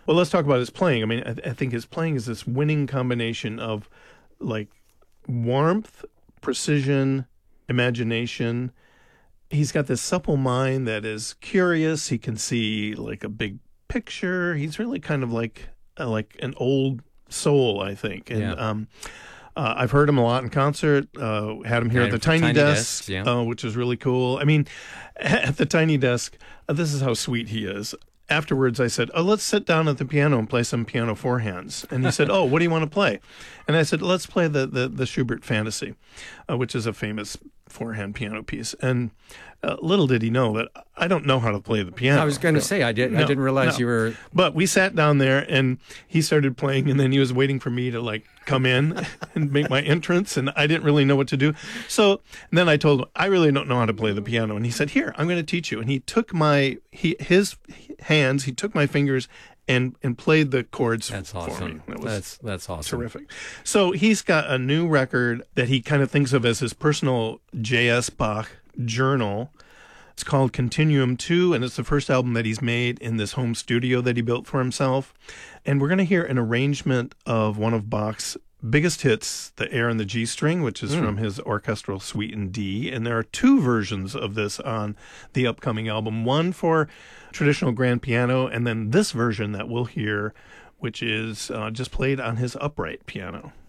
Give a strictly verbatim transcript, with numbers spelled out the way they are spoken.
Well, let's talk about his playing. I mean, I, I think his playing is this winning combination of like warmth, precision, imagination. He's got this supple mind that is curious. He can see like a big picture. He's really kind of like uh, like an old soul, I think. And Yeah. um, uh, I've heard him a lot in concert. Uh, had him here Yeah, at the Tiny Tiny, Desk, Desk, yeah. uh, which is really cool. I mean, at the Tiny Desk, uh, this is how sweet he is. Afterwards, I said, oh, let's sit down at the piano and play some piano forehands. And he said, oh, what do you want to play? And I said, let's play the, the, the Schubert Fantasy, uh, which is a famous forehand piano piece. And uh, little did he know that I don't know how to play the piano. I was going to No. say, I, did, I No, didn't realize no. you were... But we sat down there and he started playing, and then he was waiting for me to like come in and make my entrance, and I didn't really know what to do. So then I told him, I really don't know how to play the piano. And he said, here, I'm going to teach you. And he took my, he, his hands, he took my fingers and, and played the chords That's for awesome. me. That was That's, that's awesome. terrific. So he's got a new record that he kind of thinks of as his personal J S. Bach journal. It's called Continuum two, and it's the first album that he's made in this home studio that he built for himself. And we're going to hear an arrangement of one of Bach's biggest hits, the Air in the G string, which is mm. from his orchestral suite in D. And there are two versions of this on the upcoming album, one for traditional grand piano, and then this version that we'll hear, which is uh, just played on his upright piano.